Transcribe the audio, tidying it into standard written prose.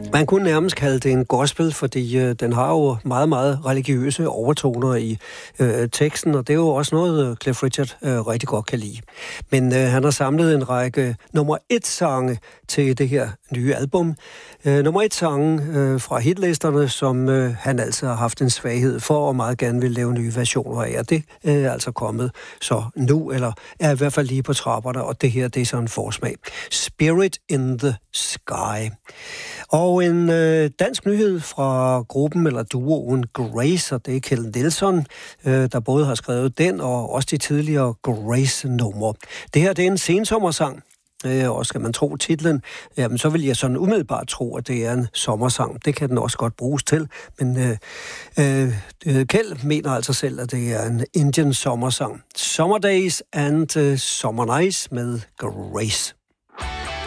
Man kunne nærmest kalde det en gospel, fordi den har jo meget, meget religiøse overtoner i teksten, og det er jo også noget, Cliff Richard rigtig godt kan lide. Men han har samlet en række nummer 1-sange til det her nye album. Nummer 1-sange fra hitlisterne, som han altså har haft en svaghed for, og meget gerne vil lave nye versioner af. Og det er altså kommet så nu, eller er i hvert fald lige på trapperne, og det her, det er sådan en forsmag. Spirit in the Sky. Og en dansk nyhed fra gruppen eller duoen Grace, og det er Kjeld Nielsen, der både har skrevet den og også de tidligere Grace-numre. Det her, det er en sensommersang, og skal man tro titlen, jamen, så vil jeg sådan umiddelbart tro, at det er en sommersang. Det kan den også godt bruges til, men Kjeld mener altså selv, at det er en Indian sommersang. Summer Days and Summer Nights med Grace.